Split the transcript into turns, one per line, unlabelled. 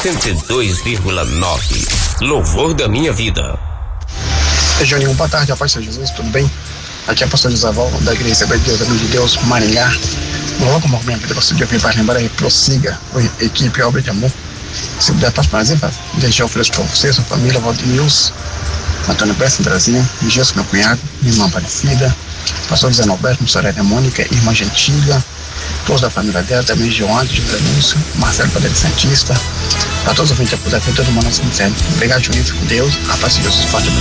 102,9. Louvor da minha vida.
Juninho, boa tarde, a paz de Jesus, tudo bem? Aqui é o pastor Josaval, da Igreja de Deus, de Deus, Maringá. Logo, minha vida, pastor Diogo, para lembrar aí, prossiga, equipe, obra de amor. Se puder, faça prazer para deixar o fresco para você, sua família, Valdemilson, Antônio Bessa, Brasil, Jesus, meu cunhado, minha irmã Aparecida, pastor José Norberto, Soraya Mônica, irmã Gentilha, todos da família dela, também João, José Lúcio, Marcelo Padre Santista, para todos os ouvintes da Puta, todo mundo assim, obrigado, Juninho, com Deus, a paz de Jesus, forte abraço.